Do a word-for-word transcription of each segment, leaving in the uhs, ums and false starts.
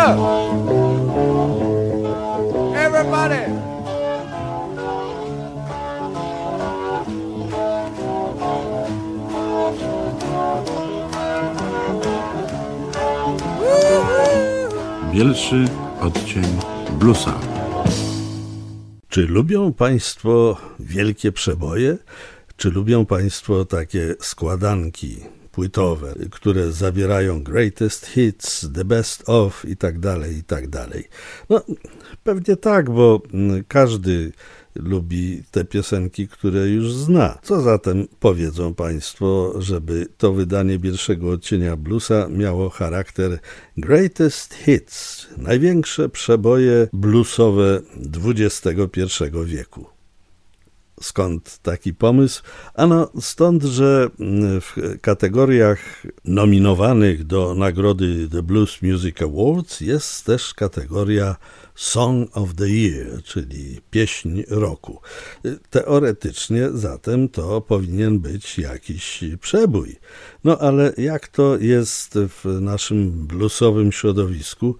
up. Everybody. Pierwszy odcień bluesa. Czy lubią Państwo wielkie przeboje? Czy lubią Państwo takie składanki płytowe, które zawierają greatest hits, the best of i tak dalej, i tak dalej? No, pewnie tak, bo każdy lubi te piosenki, które już zna. Co zatem powiedzą Państwo, żeby to wydanie pierwszego odcienia bluesa miało charakter greatest hits, największe przeboje bluesowe dwudziestego pierwszego wieku? Skąd taki pomysł? Ano stąd, że w kategoriach nominowanych do nagrody The Blues Music Awards jest też kategoria Song of the Year, czyli pieśń roku. Teoretycznie zatem to powinien być jakiś przebój. No ale jak to jest w naszym bluesowym środowisku?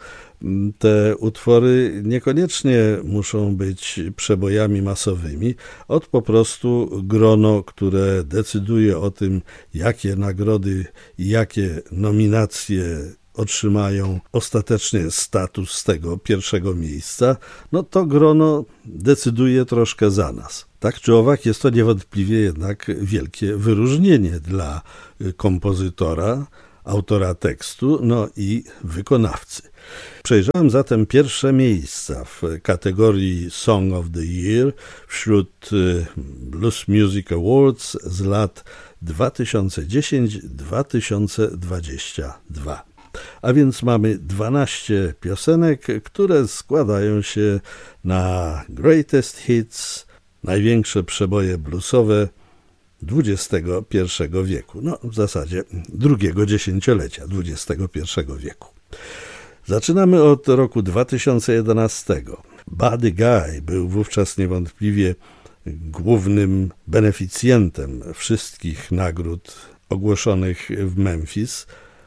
Te utwory niekoniecznie muszą być przebojami masowymi, od po prostu grono, które decyduje o tym, jakie nagrody i jakie nominacje otrzymają ostatecznie status tego pierwszego miejsca, no to grono decyduje troszkę za nas. Tak czy owak jest to niewątpliwie jednak wielkie wyróżnienie dla kompozytora, autora tekstu, no i wykonawcy. Przejrzałem zatem pierwsze miejsca w kategorii Song of the Year wśród Blues Music Awards z lat dwa tysiące dziesiąty do dwa tysiące dwudziestego drugiego. A więc mamy dwanaście piosenek, które składają się na greatest hits, największe przeboje bluesowe dwudziestego pierwszego wieku. No, w zasadzie drugiego dziesięciolecia dwudziestego pierwszego wieku. Zaczynamy od roku dwa tysiące jedenastego. Buddy Guy był wówczas niewątpliwie głównym beneficjentem wszystkich nagród ogłoszonych w Memphis,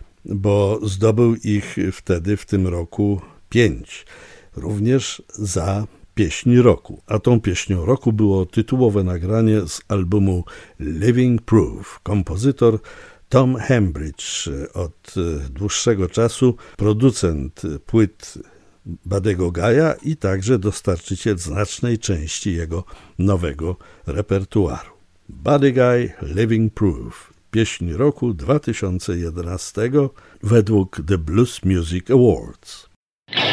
bo zdobył ich wtedy w tym roku pięć, również za pieśń roku. A tą pieśnią roku było tytułowe nagranie z albumu Living Proof. Kompozytor Tom Hambridge, od dłuższego czasu producent płyt Buddy'ego Guy'a i także dostarczyciel znacznej części jego nowego repertuaru. Buddy Guy, Living Proof. Pieśń roku dwa tysiące jedenastego według The Blues Music Awards.